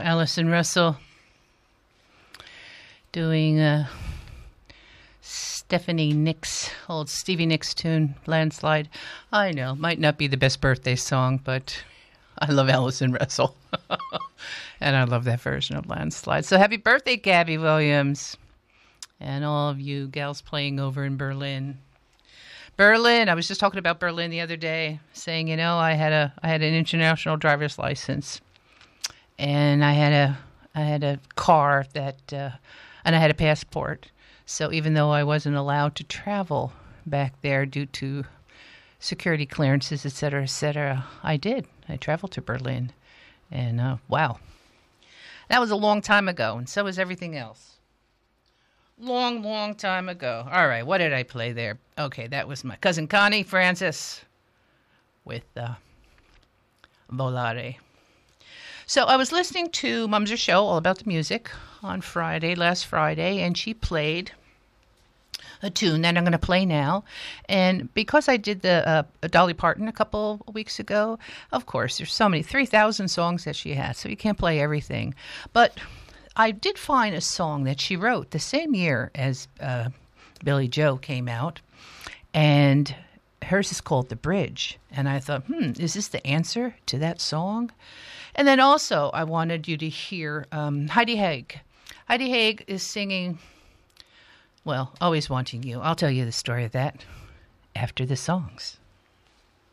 Allison Russell doing Stephanie Nicks, old Stevie Nicks tune, Landslide. I know, might not be the best birthday song, but I love Allison Russell. And I love that version of Landslide. So happy birthday, Gabby Williams. And all of you gals playing over in Berlin. Berlin, I was just talking about Berlin the other day, saying, I had an international driver's license. And I had a car and I had a passport. So even though I wasn't allowed to travel back there due to security clearances, et cetera, I did. I traveled to Berlin. And wow. That was a long time ago, and so was everything else. Long time ago. All right, what did I play there? Okay, that was my cousin Connie Francis with Volare. So I was listening to Mumser Show, all about the music, on last Friday, and she played a tune that I'm going to play now. And because I did the Dolly Parton a couple of weeks ago, of course, there's so many, 3,000 songs that she has, so you can't play everything. But I did find a song that she wrote the same year as Billy Joe came out, and hers is called The Bridge. And I thought, is this the answer to that song? And then also I wanted you to hear Heidi Haig. Heidi Haig is singing... Well, Always Wanting You. I'll tell you the story of that after the songs.